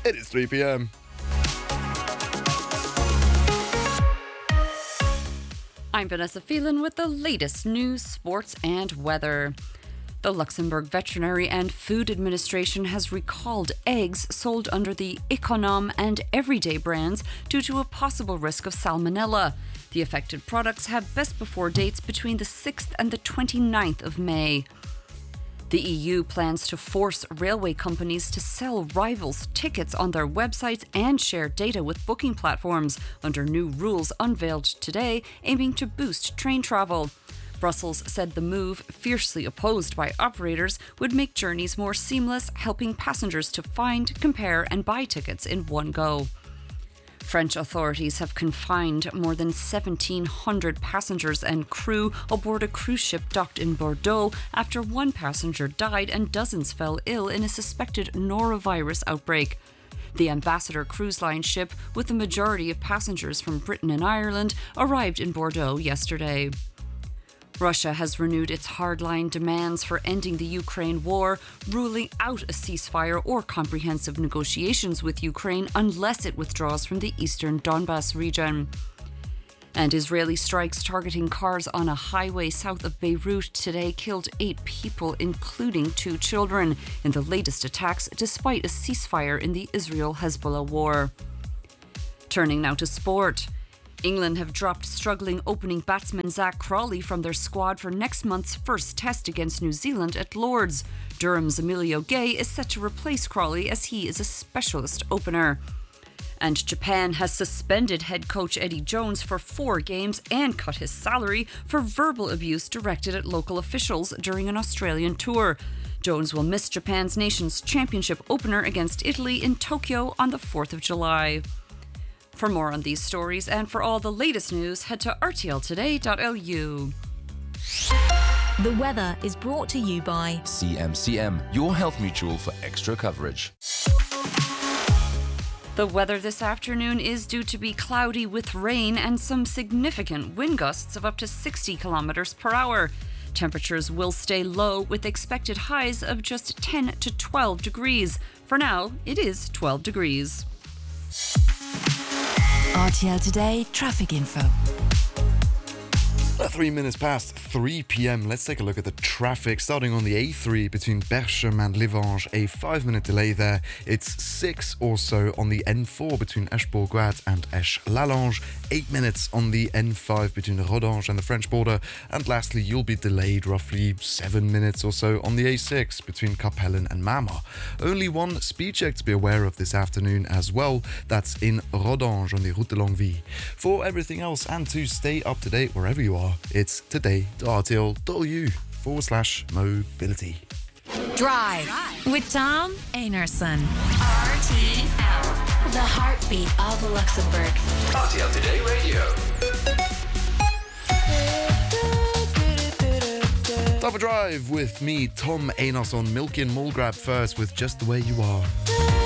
It is 3 p.m. I'm Vanessa Phelan with the latest news, sports and weather. The Luxembourg Veterinary and Food Administration has recalled eggs sold under the Econom and Everyday brands due to a possible risk of salmonella. The affected products have best before dates between the 6th and the 29th of May. The EU plans to force railway companies to sell rivals' tickets on their websites and share data with booking platforms under new rules unveiled today, aiming to boost train travel. Brussels said the move, fiercely opposed by operators, would make journeys more seamless, helping passengers to find, compare and buy tickets in one go. French authorities have confined more than 1,700 passengers and crew aboard a cruise ship docked in Bordeaux after one passenger died and dozens fell ill in a suspected norovirus outbreak. The Ambassador cruise line ship, with the majority of passengers from Britain and Ireland, arrived in Bordeaux yesterday. Russia has renewed its hardline demands for ending the Ukraine war, ruling out a ceasefire or comprehensive negotiations with Ukraine unless it withdraws from the eastern Donbas region. And Israeli strikes targeting cars on a highway south of Beirut today killed 8 people, including 2 children, in the latest attacks despite a ceasefire in the Israel-Hezbollah war. Turning now to sport. England have dropped struggling opening batsman Zach Crawley from their squad for next month's first test against New Zealand at Lord's. Durham's Emilio Gay is set to replace Crawley as he is a specialist opener. And Japan has suspended head coach Eddie Jones for 4 games and cut his salary for verbal abuse directed at local officials during an Australian tour. Jones will miss Japan's Nations Championship opener against Italy in Tokyo on the 4th of July. For more on these stories and for all the latest news, head to rtltoday.lu. The weather is brought to you by CMCM, your health mutual for extra coverage. The weather this afternoon is due to be cloudy with rain and some significant wind gusts of up to 60 kilometers per hour. Temperatures will stay low with expected highs of just 10 to 12 degrees. For now, it is 12 degrees. RTL Today traffic info. 3 minutes past 3 p.m. Let's take a look at the traffic. Starting on the A3 between Berchem and Livange, a 5-minute delay there. It's 6 or so on the N4 between Esch-Bourgoat and Esch-Lalange. 8 minutes on the N5 between Rodange and the French border. And lastly, you'll be delayed roughly 7 minutes or so on the A6 between Capellen and Mama. Only one speed check to be aware of this afternoon as well. That's in Rodange on the Route de Longueville. For everything else and to stay up to date wherever you are, it's today.rtl.eu/mobility. Drive with Tom Einarson. RTL, the heartbeat of Luxembourg. RTL Today Radio. Top of Drive with me, Tom Einarson, Milky and Mulgrab first with Just the Way You Are.